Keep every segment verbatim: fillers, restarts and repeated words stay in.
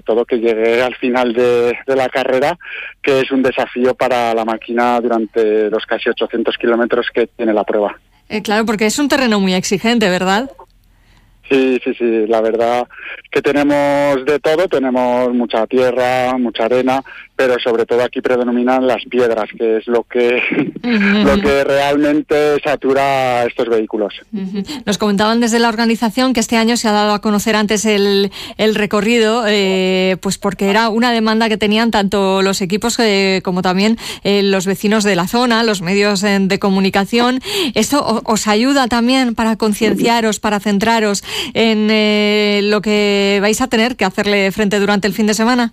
todo que llegue al final de, de la carrera, que es un desafío para la máquina durante los casi ochocientos kilómetros que tiene la prueba. Eh, claro, porque es un terreno muy exigente, ¿verdad? Sí, sí, sí, la verdad que tenemos de todo, tenemos mucha tierra, mucha arena, pero sobre todo aquí predominan las piedras, que es lo que uh-huh. lo que realmente satura estos vehículos. Uh-huh. Nos comentaban desde la organización que este año se ha dado a conocer antes el, el recorrido, eh, pues porque era una demanda que tenían tanto los equipos eh, como también eh, los vecinos de la zona, los medios eh, de comunicación. ¿Esto os ayuda también para concienciaros, para centraros en eh, lo que vais a tener que hacerle frente durante el fin de semana?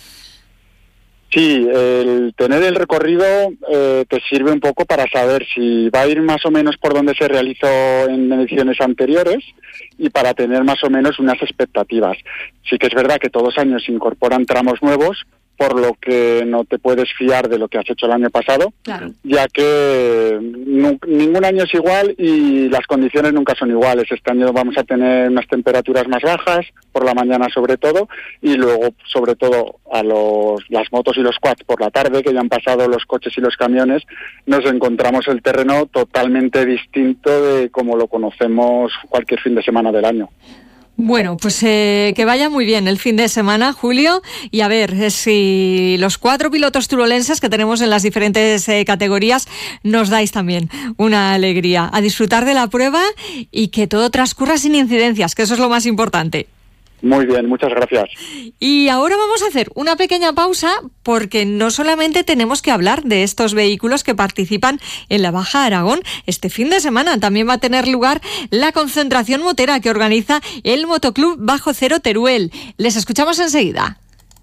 Sí, el tener el recorrido eh, te sirve un poco para saber si va a ir más o menos por donde se realizó en ediciones anteriores y para tener más o menos unas expectativas. Sí que es verdad que todos los años se incorporan tramos nuevos, por lo que no te puedes fiar de lo que has hecho el año pasado, claro. ya que no, ningún año es igual y las condiciones nunca son iguales. Este año vamos a tener unas temperaturas más bajas, por la mañana sobre todo, y luego sobre todo a los las motos y los quads por la tarde, que ya han pasado los coches y los camiones, nos encontramos el terreno totalmente distinto de como lo conocemos cualquier fin de semana del año. Bueno, pues eh, que vaya muy bien el fin de semana, Julio, y a ver eh, si los cuatro pilotos turolenses que tenemos en las diferentes eh, categorías nos dais también una alegría. A disfrutar de la prueba y que todo transcurra sin incidencias, que eso es lo más importante. Muy bien, muchas gracias. Y ahora vamos a hacer una pequeña pausa porque no solamente tenemos que hablar de estos vehículos que participan en la Baja Aragón. Este fin de semana también va a tener lugar la concentración motera que organiza el Motoclub Bajo Cero Teruel. Les escuchamos enseguida.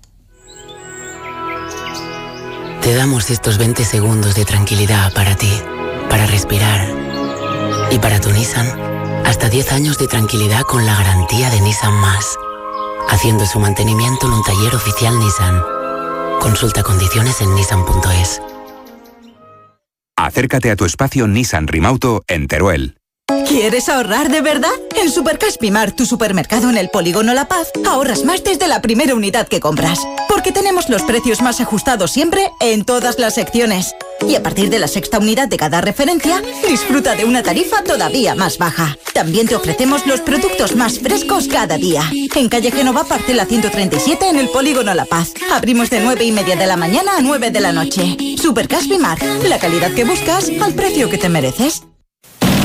Te damos estos veinte segundos de tranquilidad para ti, para respirar. Y para tu Nissan, hasta diez años de tranquilidad con la garantía de Nissan Más. Haciendo su mantenimiento en un taller oficial Nissan. Consulta condiciones en nissan punto es. Acércate a tu espacio Nissan Rimauto en Teruel. ¿Quieres ahorrar de verdad? En Supercash Pimar, tu supermercado en el Polígono La Paz, ahorras más desde la primera unidad que compras. Porque tenemos los precios más ajustados siempre en todas las secciones. Y a partir de la sexta unidad de cada referencia, disfruta de una tarifa todavía más baja. También te ofrecemos los productos más frescos cada día. En calle Génova, parcela ciento treinta y siete en el Polígono La Paz. Abrimos de nueve y media de la mañana a nueve de la noche. Supercash Pimar, la calidad que buscas al precio que te mereces.